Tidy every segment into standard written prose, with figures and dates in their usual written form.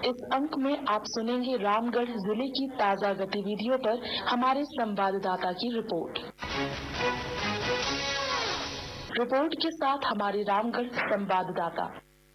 इस अंक में आप सुनेंगे रामगढ़ जिले की ताजा गतिविधियों पर हमारे संवाददाता की रिपोर्ट के साथ हमारे रामगढ़ संवाददाता।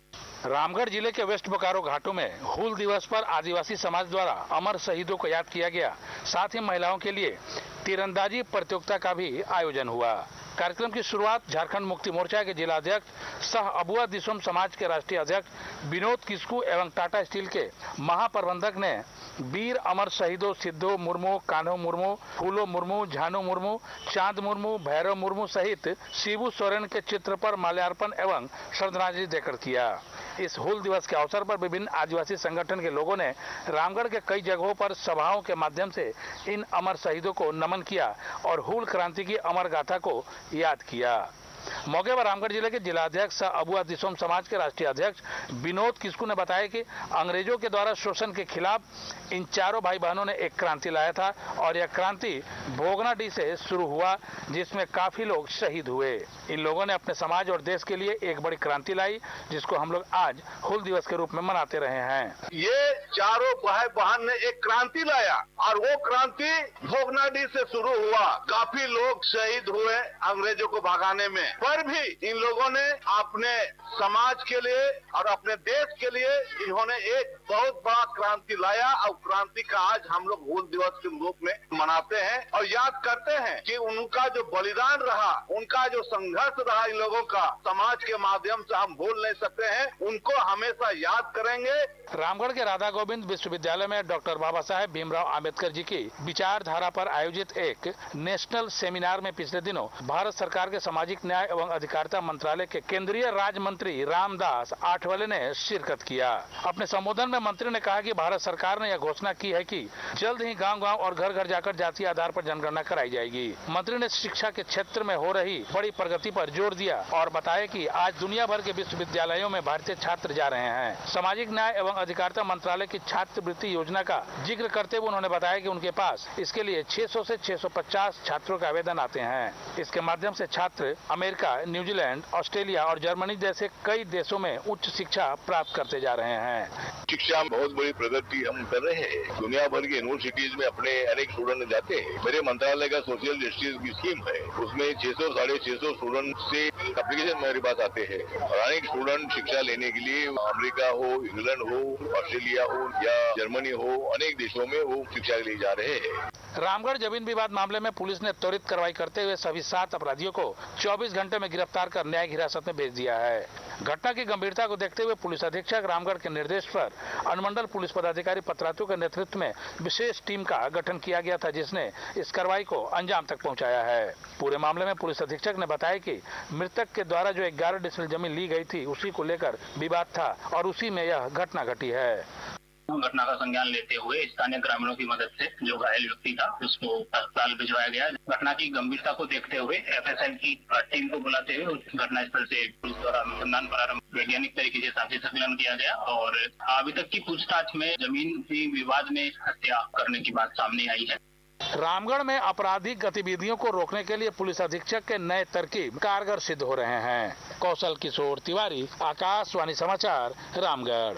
रामगढ़ जिले के वेस्ट बोकारो घाटों में हूल दिवस पर आदिवासी समाज द्वारा अमर शहीदों को याद किया गया। साथ ही महिलाओं के लिए तीरंदाजी प्रतियोगिता का भी आयोजन हुआ। कार्यक्रम की शुरुआत झारखंड मुक्ति मोर्चा के जिला अध्यक्ष सह अबुआ दिसोम समाज के राष्ट्रीय अध्यक्ष विनोद किस्कू एवं टाटा स्टील के महाप्रबंधक ने वीर अमर शहीदों सिद्धो मुर्मू, कान्हो मुर्मू, फूलो मुर्मू, झानो मुर्मू, चांद मुर्मू, भैरव मुर्मू सहित शिबू सोरेन के चित्र पर माल्यार्पण एवं श्रद्धांजलि देकर किया। इस हूल दिवस के अवसर पर विभिन्न आदिवासी संगठन के लोगों ने रामगढ़ के कई जगहों पर सभाओं के माध्यम से इन अमर शहीदों को नमन किया और हूल क्रांति की अमर गाथा को याद किया। मौके पर रामगढ़ जिले के जिला अध्यक्ष अबुआ दिसोम समाज के राष्ट्रीय अध्यक्ष विनोद किस्कू ने बताया कि अंग्रेजों के द्वारा शोषण के खिलाफ इन चारों भाई बहनों ने एक क्रांति लाया था और यह क्रांति भोगनाडीह से शुरू हुआ, जिसमें काफी लोग शहीद हुए। इन लोगों ने अपने समाज और देश के लिए एक बड़ी क्रांति लाई, जिसको हम लोग आज हूल दिवस के रूप में मनाते रहे हैं। ये चारों भाई बहन ने एक क्रांति लाया और वो क्रांति भोगनाडीह से शुरू हुआ। काफी लोग शहीद हुए अंग्रेजों को भगाने में, पर भी इन लोगों ने अपने समाज के लिए और अपने देश के लिए इन्होंने एक बहुत बड़ा क्रांति लाया और क्रांति का आज हम लोग हूल दिवस के रूप में मनाते हैं और याद करते हैं कि उनका जो बलिदान रहा, उनका जो संघर्ष रहा, इन लोगों का समाज के माध्यम से हम भूल नहीं सकते हैं, उनको हमेशा याद करेंगे। रामगढ़ के राधा गोविंद विश्वविद्यालय में डॉक्टर बाबा साहेब भीमराव आम्बेडकर जी की विचारधारा पर आयोजित एक नेशनल सेमिनार में पिछले दिनों भारत सरकार के सामाजिक न्याय एवं अधिकारिता मंत्रालय के केंद्रीय राज्य मंत्री रामदास आठवले ने शिरकत किया। अपने संबोधन में मंत्री ने कहा कि भारत सरकार ने यह घोषणा की है कि जल्द ही गांव-गांव और घर-घर जाकर जातीय आधार पर जनगणना कराई जाएगी। मंत्री ने शिक्षा के क्षेत्र में हो रही बड़ी प्रगति पर जोर दिया और बताया कि आज दुनिया भर के विश्वविद्यालयों में भारतीय छात्र जा रहे हैं। सामाजिक न्याय एवं अधिकारिता मंत्रालय की छात्रवृत्ति योजना का जिक्र करते हुए उन्होंने बताया कि उनके पास इसके लिए 600 से 650 छात्रों के आवेदन आते हैं। इसके माध्यम से छात्र अमेरिका, न्यूजीलैंड, ऑस्ट्रेलिया और जर्मनी जैसे कई देशों में उच्च शिक्षा प्राप्त करते जा रहे हैं। शिक्षा में बहुत बड़ी प्रगति हम कर रहे हैं। दुनिया भर की यूनिवर्सिटीज में अपने अनेक स्टूडेंट जाते हैं। मेरे मंत्रालय का सोशल जस्टिस की स्कीम है, उसमें 600-650 स्टूडेंट से एप्लीकेशन मेरे पास आते हैं और अनेक स्टूडेंट शिक्षा लेने के लिए अमेरिका हो, इंग्लैंड हो, ऑस्ट्रेलिया हो या जर्मनी हो, अनेक देशों में वो शिक्षा के लिए जा रहे हैं। रामगढ़ जमीन विवाद मामले में पुलिस ने त्वरित कार्रवाई करते हुए सभी 7 अपराधियों को 24 घंटे में गिरफ्तार कर न्यायिक हिरासत में भेज दिया है। घटना की गंभीरता को देखते हुए पुलिस अधीक्षक रामगढ़ के निर्देश पर अनुमंडल पुलिस पदाधिकारी पतरातू के नेतृत्व में विशेष टीम का गठन किया गया था, जिसने इस कार्रवाई को अंजाम तक पहुंचाया है। पूरे मामले में पुलिस अधीक्षक ने बताया कि मृतक के द्वारा जो 11 डिसमिल जमीन ली गई थी, उसी को लेकर विवाद था और उसी में यह घटना घटी है। घटना का संज्ञान लेते हुए स्थानीय ग्रामीणों की मदद से जो घायल व्यक्ति था उसको अस्पताल भिजवाया गया। घटना की गंभीरता को देखते हुए एफएसएल की टीम को बुलाते हुए उस घटनास्थल से पुलिस द्वारा अनुसंधान प्रारंभ वैज्ञानिक तरीके से साक्षी संकलन किया गया और अभी तक की पूछताछ में जमीन की विवाद में हत्या करने की बात सामने आई है। रामगढ़ में आपराधिक गतिविधियों को रोकने के लिए पुलिस अधीक्षक के नए तरकीब कारगर सिद्ध हो रहे हैं। कौशल किशोर तिवारी, आकाशवाणी समाचार, रामगढ़।